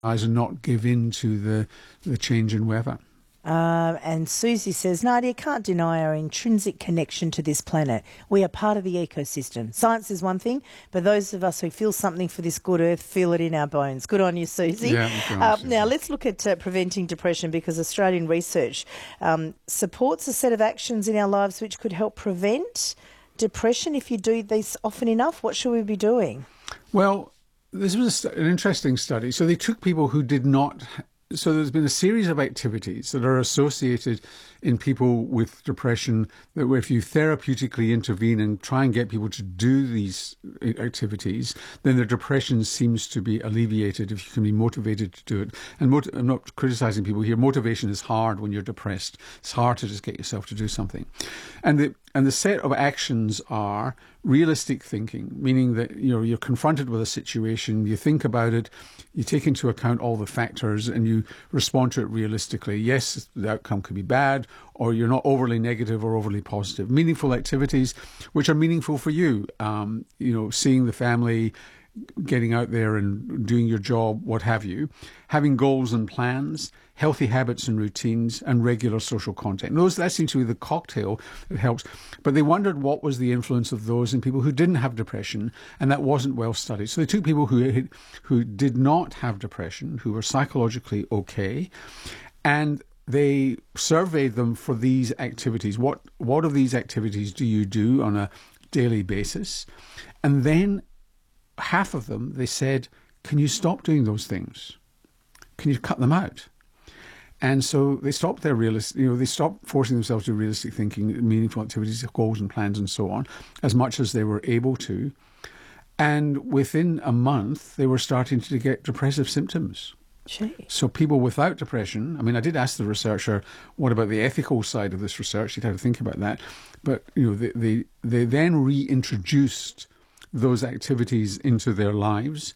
and not give in to the change in weather. And Susie says, Nadia, can't deny our intrinsic connection to this planet. We are part of the ecosystem. Science is one thing, but those of us who feel something for this good earth feel it in our bones. Good on you, Susie. Yeah, now, let's look at preventing depression, because Australian research supports a set of actions in our lives which could help prevent depression. If you do these often enough, what should we be doing? Well, this was an interesting study. So they took people who did not... So there's been a series of activities that are associated in people with depression that if you therapeutically intervene and try and get people to do these activities, then their depression seems to be alleviated if you can be motivated to do it. And I'm not criticising people here. Motivation is hard when you're depressed. It's hard to just get yourself to do something. And the set of actions are realistic thinking, meaning that you're confronted with a situation, you think about it, you take into account all the factors, and you respond to it realistically. Yes, the outcome could be bad, or you're not overly negative or overly positive. Meaningful activities which are meaningful for you. Seeing the family, getting out there and doing your job, what have you, having goals and plans, healthy habits and routines, and regular social contact. That seems to be the cocktail that helps. But they wondered what was the influence of those in people who didn't have depression, and that wasn't well studied. So they took people who did not have depression, who were psychologically okay, and they surveyed them for these activities. What of these activities do you do on a daily basis? And then half of them, they said, can you stop doing those things? Can you cut them out? And so they stopped they stopped forcing themselves to realistic thinking, meaningful activities, goals and plans and so on, as much as they were able to. And within a month, they were starting to get depressive symptoms. Gee. So people without depression, I did ask the researcher, what about the ethical side of this research? You'd have to think about that. But, they then reintroduced those activities into their lives,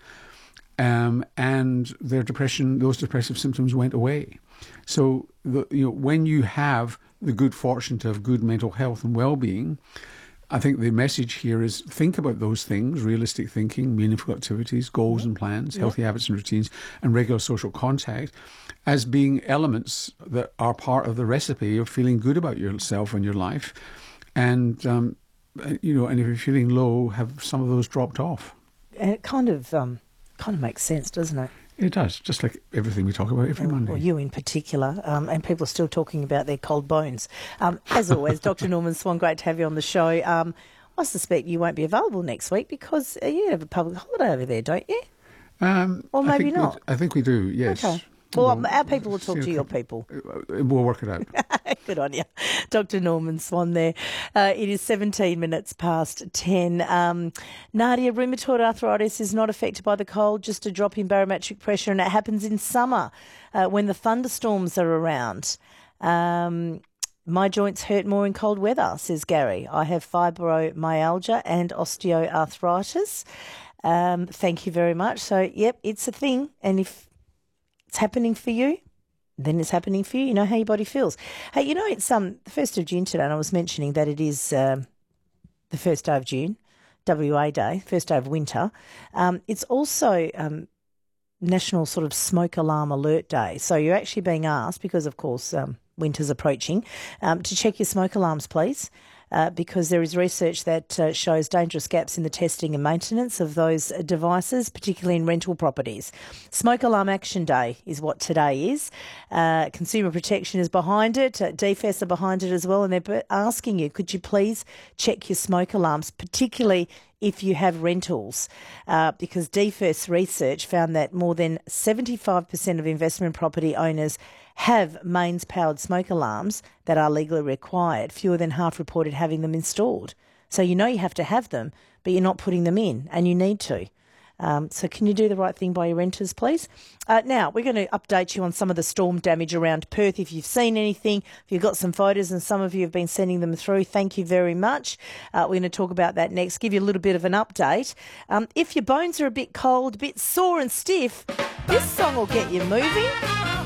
and their depression, those depressive symptoms went away. So when you have the good fortune to have good mental health and well-being, I think the message here is think about those things: realistic thinking, meaningful activities, goals and plans, healthy habits and routines, and regular social contact as being elements that are part of the recipe of feeling good about yourself and your life. And and if you're feeling low, have some of those dropped off. And it kind of makes sense, doesn't it? It does, just like everything we talk about every Monday. Well, you in particular, and people are still talking about their cold bones. As always, Dr. Norman Swan, great to have you on the show. I suspect you won't be available next week because you have a public holiday over there, don't you? Or maybe not. I think we do, yes. Okay. Well, our people will talk to your people. We'll work it out. Good on you. Dr. Norman Swan there. It is 17 minutes past 10. Nadia, rheumatoid arthritis is not affected by the cold, just a drop in barometric pressure, and it happens in summer when the thunderstorms are around. My joints hurt more in cold weather, says Gary. I have fibromyalgia and osteoarthritis. Thank you very much. So, yep, it's a thing. And if it's happening for you, then it's happening for you. You know how your body feels. Hey, it's the 1st of June today, and I was mentioning that it is the 1st day of June, WA Day, first day of winter. It's also National sort of Smoke Alarm Alert Day. So you're actually being asked, because of course winter's approaching, to check your smoke alarms, please. Because there is research that shows dangerous gaps in the testing and maintenance of those devices, particularly in rental properties. Smoke Alarm Action Day is what today is. Consumer Protection is behind it. DFS are behind it as well, and they're asking you, could you please check your smoke alarms, particularly if you have rentals, because DFS research found that more than 75% of investment property owners have mains-powered smoke alarms that are legally required. Fewer than half reported having them installed. So you have to have them, but you're not putting them in, and you need to. So can you do the right thing by your renters, please? Now, we're going to update you on some of the storm damage around Perth. If you've seen anything, if you've got some photos, and some of you have been sending them through, thank you very much. We're going to talk about that next, give you a little bit of an update. If your bones are a bit cold, a bit sore and stiff, this song will get you moving.